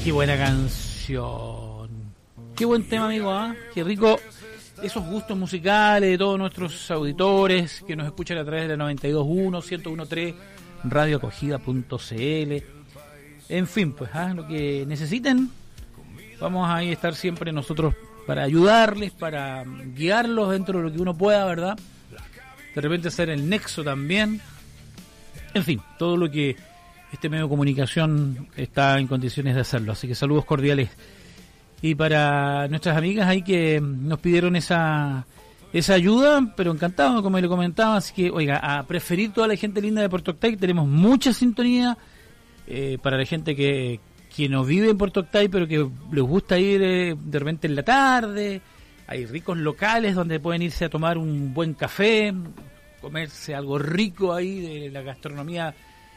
Qué buena canción. Qué buen tema, amigo, ¿ah? Qué rico esos gustos musicales de todos nuestros auditores que nos escuchan a través de la 92.1, 101.3, radioacogida.cl. En fin, pues, lo que necesiten, vamos a estar siempre nosotros para ayudarles, para guiarlos dentro de lo que uno pueda, ¿verdad? De repente hacer el nexo también. En fin, todo lo que este medio de comunicación está en condiciones de hacerlo. Así que saludos cordiales. Y para nuestras amigas ahí que nos pidieron esa ayuda, pero encantado, como le comentaba. Así que, oiga, a preferir toda la gente linda de Puerto Octay, tenemos mucha sintonía para la gente que no vive en Puerto Octay, pero que les gusta ir de repente en la tarde. Hay ricos locales donde pueden irse a tomar un buen café, comerse algo rico ahí de la gastronomía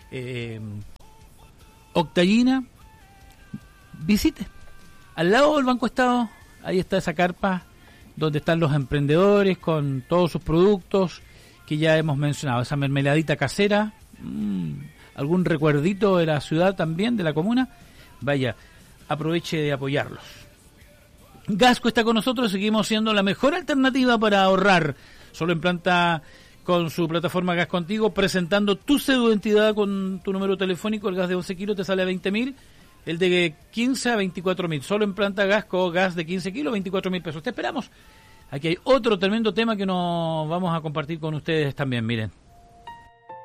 octayina. Visite. Al lado del Banco Estado, ahí está esa carpa donde están los emprendedores con todos sus productos que ya hemos mencionado. Esa mermeladita casera, algún recuerdito de la ciudad también, de la comuna. Vaya, aproveche de apoyarlos. Gasco está con nosotros, seguimos siendo la mejor alternativa para ahorrar. Solo en planta con su plataforma Gas Contigo, presentando tu cédula de identidad con tu número telefónico. El gas de 11 kilos te sale a 20.000. El de 15 a 24.000. Solo en planta Gasco, gas de 15 kilos, 24.000 pesos. Te esperamos. Aquí hay otro tremendo tema que nos vamos a compartir con ustedes también. Miren.